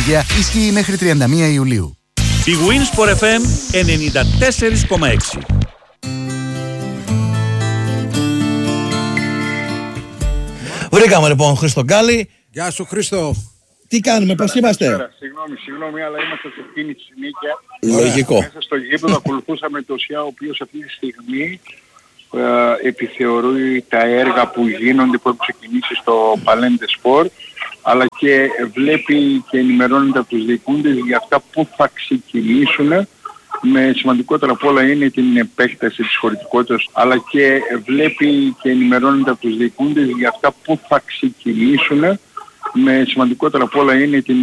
χορηγία ισχύει μέχρι 31 Ιουλίου. Η Winsport FM 94,6. Βρήκαμε λοιπόν Χρήστο Γκάλη. Γεια σου Χρήστο. Τι κάνουμε, πώς είμαστε? Συγγνώμη, αλλά είμαστε σε κίνηση συνέχεια. Λογικό. Μέσα στο γήπεδο ακολουθούσαμε το ΣΙΑ, ο οποίος αυτή τη στιγμή επιθεωρεί τα έργα που γίνονται, που έχουν ξεκινήσει στο Παλέντε Σπορ, αλλά και βλέπει και ενημερώνεται από τους διοικούντες για αυτά που θα ξεκινήσουν. Με σημαντικότερα απ' όλα είναι την επέκταση της χωρητικότητας, αλλά και βλέπει και ενημερώνεται από τους διοικούντες για αυτά που θα ξεκινήσουν. Με σημαντικότερα απ' όλα είναι την